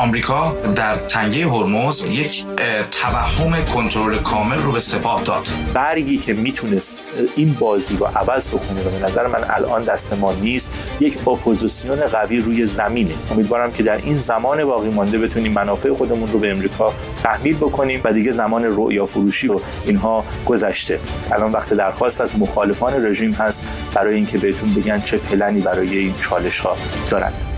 آمریکا در تنگه هرمز یک توهم کنترل کامل رو به سپاه داد. برگی که میتونست این بازی رو عوض بکنه و به نظر من الان دست ما نیست، یک اپوزیسیون قوی روی زمینه. امیدوارم که در این زمان باقی مانده بتونیم منافع خودمون رو به امریکا تحمیل بکنیم و دیگه زمان رؤیا فروشی و اینها گذشته. الان وقت درخواست از مخالفان رژیم هست برای اینکه بهتون بگن چه پلنی برای این چالش‌ها دارند.